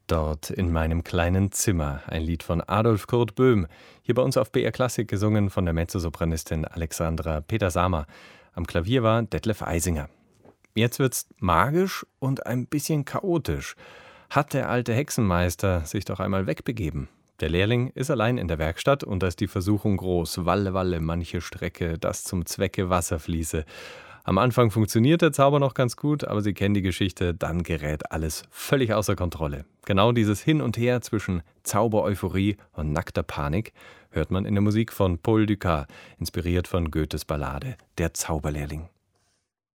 Dort in meinem kleinen Zimmer, ein Lied von Adolf Kurt Böhm, hier bei uns auf BR Klassik gesungen von der Mezzosopranistin Alexandra Petersamer. Am Klavier war Detlef Eisinger. Jetzt wird's magisch und ein bisschen chaotisch. Hat der alte Hexenmeister sich doch einmal wegbegeben? Der Lehrling ist allein in der Werkstatt und da ist die Versuchung groß. Walle, Walle, manche Strecke, dass zum Zwecke Wasser fließe. Am Anfang funktioniert der Zauber noch ganz gut, aber Sie kennen die Geschichte, dann gerät alles völlig außer Kontrolle. Genau dieses Hin und Her zwischen Zauber-Euphorie und nackter Panik hört man in der Musik von Paul Dukas, inspiriert von Goethes Ballade Der Zauberlehrling.